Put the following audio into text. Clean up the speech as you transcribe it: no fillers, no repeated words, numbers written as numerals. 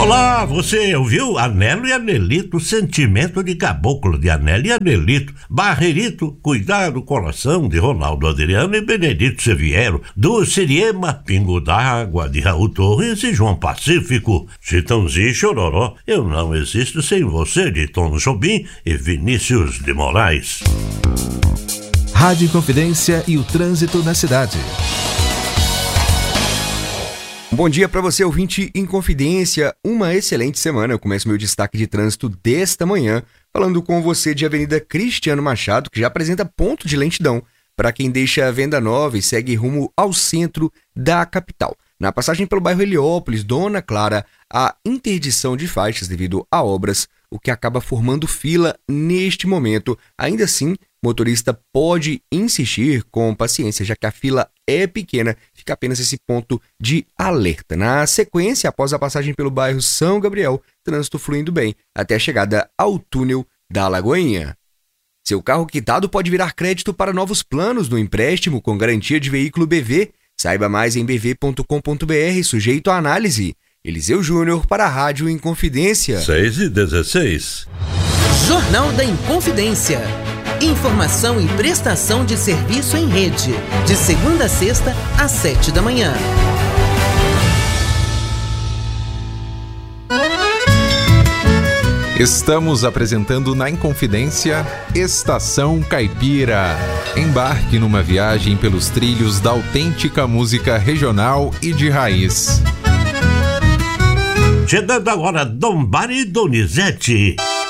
Olá, você ouviu? Anelo e Anelito, sentimento de caboclo de Anelo e Anelito. Barrerito, cuidado, coração de Ronaldo Adriano e Benedito Seviero. Do Siriema, Pingo d'Água de Raul Torres e João Pacífico. Chitãozinho e Chororó, Eu Não Existo Sem Você de Tom Jobim e Vinícius de Moraes. Rádio Inconfidência e o trânsito na cidade. Bom dia para você, ouvinte Inconfidência. Uma excelente semana. Eu começo meu destaque de trânsito desta manhã, falando com você de Avenida Cristiano Machado, que já apresenta ponto de lentidão para quem deixa a Venda Nova e segue rumo ao centro da capital. Na passagem pelo bairro Heliópolis, Dona Clara, há interdição de faixas devido a obras, o que acaba formando fila neste momento. Ainda assim, motorista pode insistir com paciência, já que a fila é pequena, fica apenas esse ponto de alerta. Na sequência, após a passagem pelo bairro São Gabriel, trânsito fluindo bem, até a chegada ao túnel da Lagoinha. Seu carro quitado pode virar crédito para novos planos no empréstimo com garantia de veículo BV. Saiba mais em bv.com.br, sujeito à análise. Eliseu Júnior para a Rádio Inconfidência. 6h16. Jornal da Inconfidência. Informação e prestação de serviço em rede. De segunda a sexta, às 7 da manhã. Estamos apresentando na Inconfidência Estação Caipira. Embarque numa viagem pelos trilhos da autêntica música regional e de raiz. Chegando agora, Dom Bari Donizete.